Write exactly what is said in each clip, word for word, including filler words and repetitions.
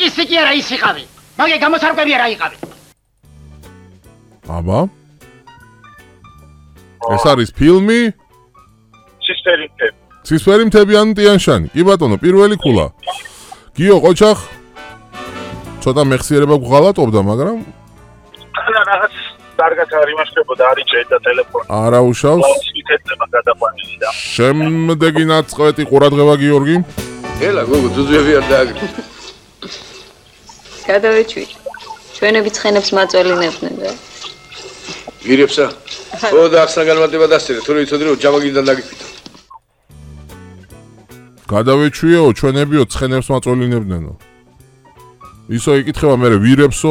ისი კი არა ის იყავი. მაგე გამოსარკვევი არა იყავი. აბა? ეს არის ფილმი? ცისფერი მთები. ცისფერი მთები ან ტიან-შანი? კი ბატონო, პირველი ქულა. გიო ყოჩახ ცოტა მეხსიერება გღალატობდა, მაგრამ ანა რაღაც კარგად არ იმართებოდა, არ იჭერდა ტელეფონი. არა უშავს. ლაუდსპიკერზე გადაყვანილი და. შემდეგი ნაწყვეტი ყურადღება გიორგი. ელა გოგო ძუძუები არ დააგრი. გადავეჩვი. ჩვენები ცხენებს მაწვედინებდნენ რა. ვირებსა? ხო და ახსნა განმარტება დასწერე, თუ ვიცოდი რომ ჯამაგიდან დაგიფიტო. გადავეჩვიო, ჩვენებიო ცხენებს მაწვედინებდნენო. ისო იკითხება მე ვირებსო?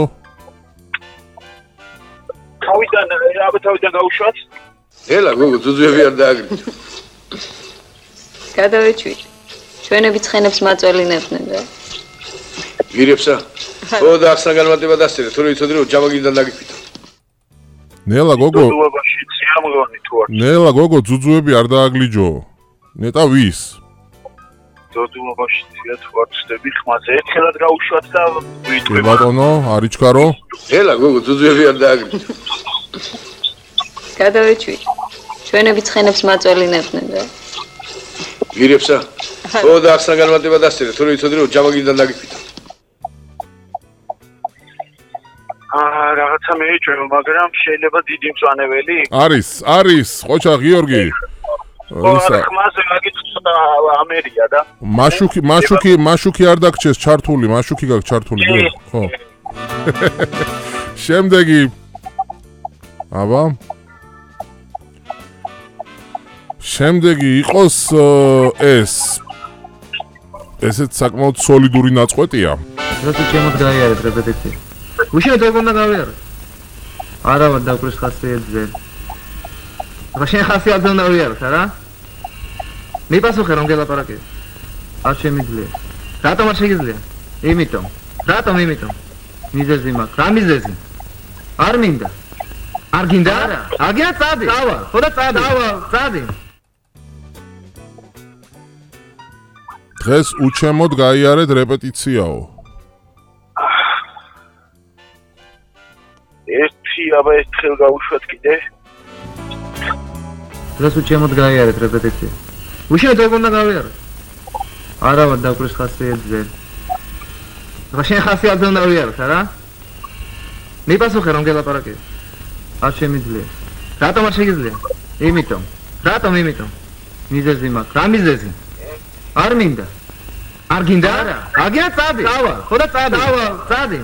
თავიდან, აბა თავიდან გაუშვათ? ელა გოგო ძუძუები არ დააგრი. გადავეჩვი. ჩვენები ცხენებს მაწვედინებდნენ რა. ვირებსა? ხო და ახსნა განმარტება დასწერე, თუ ვიცოდი რომ ჯამაგიდან დაგიფიტო. ნელა გოგო. ძუძუებაში ციამგონი თუ არ. ნელა გოგო ძუძუები არ დააგლიჯო. ნეტა ვის? ძუძუებაში ცია თუ არ ვწდები ხმაზე. ერთხელად გაუშვათ და კი ბატონო, არ იჩქარო? ელა გოგო ძუძუები არ დააგრი. გადავეჩვი. ჩვენები ცხენებს მაწვედინებდნენ რა. ვირებსა? ხო და ახსნა განმარტება დასწერე, თუ ვიცოდი რომ ჯამაგიდან დაგიფიტო. აა რაღაცა მეეჭვება, მაგრამ შეიძლება დიდი მწვანებელი. არის, არის, ყოჩა გიორგი. ისა ხმაზე მაგიცხდა ამერია და მაშუკი, მაშუკი, მაშუკი არ დაგჭეს ჩართული, მაშუკი გაქვს ჩართული, ხო. შემდეგი. აბა. შემდეგი იყოს ეს. ესეც საკმაოდ სოლიდური ნაწყვეტია. როცა ჩემოთ გაიარეთ რეპეტიცია. უშენოდ როგორ უნდა გავიაროთ? არავად დაგვრის ხასიათზე. რა შენ ხასიათზე უნდა ვიაროთ, არა? მიპასუხე რომ გელაპარაკე. არ შემიძლია. რატომ არ შეგიძლია? იმიტომ. რატომ იმიტომ? მიზეზი მაქვს. რა მიზეზი? არ მინდა. არ გინდა? არა. აგია წადი. დავა. ხო და წადი. დავა, წადი. დღეს უჩემოდ გაიარეთ რეპეტიციაო. ერთი აბა ერთხელ გაუშვათ კიდე. დღეს უჩემოდ გაიარეთ რეპეტიცია. უშენოდ როგორ უნდა გავიაროთ? არავად დაგვრის ხასიათზე. რა შენ ხასიათზე უნდა ვიაროთ, არა? მიპასუხე რომ გელაპარაკე. არ შემიძლია. რატომ არ შეგიძლია? იმიტომ. რატომ იმიტომ? მიზეზი მაქვს. რა მიზეზი? არ მინდა. არ გინდა? არა. აგია წადი. დავა. ხო და წადი. დავა, წადი.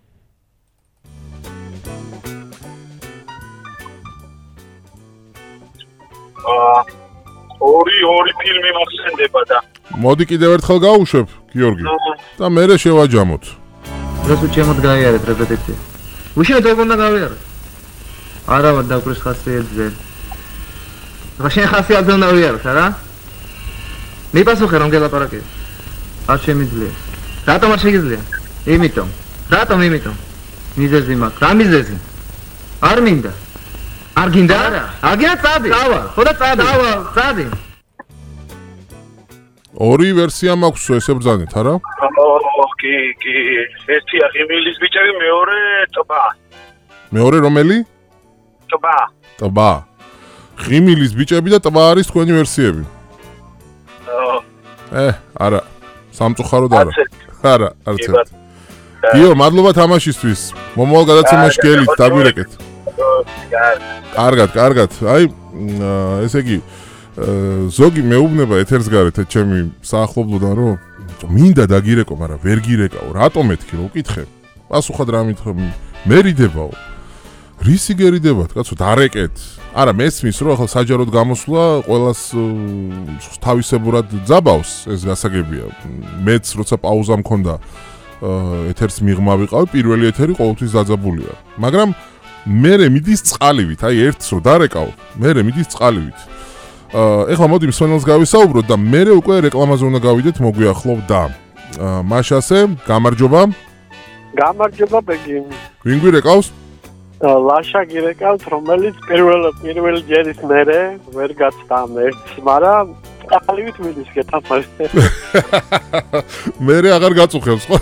აა ორი ორი ფილმი მოხსენდება და მოდი კიდევ ერთხელ გავუშვებ, გიორგი. და მერე შევაჯამოთ. დღეს უჩემოდ გაიარეთ რეპეტიცია. უშენოდ როგორ უნდა გავიაროთ? არავად დაგვრის ხასიათზე. რა შენ ხასიათზე უნდა ვიაროთ, არა? მიპასუხე რომ გელაპარაკე. არ შემიძლია. რატომ არ შეგიძლია? იმიტომ. რატომ იმიტომ? მიზეზი მაქვს. რა მიზეზი? არ მინდა. არ გინდა? არა. აგია წადი. დავა. ხო და წადი. დავა, წადი. ორი ვერსია მაქვს, ესე ბრძანეთ, არა? ო, კი, კი. ერთია ღიმილის ბიჭები, მეორე ტბა. მეორე რომელი? ტბა. ტბა. ღიმილის ბიჭები და ტბა არის თქვენი ვერსიები. ე, არა. სამწუხაროდ არა. არა, არც ერთ. გიო, მადლობა თამაშისთვის. მომავალ გადაცემაში გელით დაგვირეკეთ. კარგად, კარგად. აი, ესე იგი, ზოგი მეუბნება ეთერს გარეთ ჩემი საახლობლოდან, რომ მინდა დაგირეკო, მაგრამ ვერ გირეკაო. რატომ მეთქი, რო ვკითხე? პასუხად რა მითხრა? მე რიდებაო. რისი გერიდებათ, კაცო, დარეკეთ. არა, მესმის, რომ ახლა საჯაროდ გამოსვლა ყველას თავისებურად ძაბავს, ეს გასაგებია. მეც როცა პაუზა მქონდა ეთერს მიღმა ვიყავი, პირველი ეთერი ყოველთვის დაძაბულია. მაგრამ მერე მიდის წყალივით, აი ერთს რო დარეკავ, მერე მიდის წყალივით. ეხლა მოდი მსმენელს გავისაუბროთ და მერე უკვე რეკლამაზე უნდა გავიდეთ, მოგვიახლოვ და მაშასე, გამარჯობა. გამარჯობა ბეგი. ვინ გვირეკავს? ლაშა გირეკავთ, რომელიც პირველ პირველ ჯერის მერე ვერ გაცდა ერთს, მაგრამ წყალივით მიდის გეთამაშე. მერე აღარ გაწუხებს, ხო?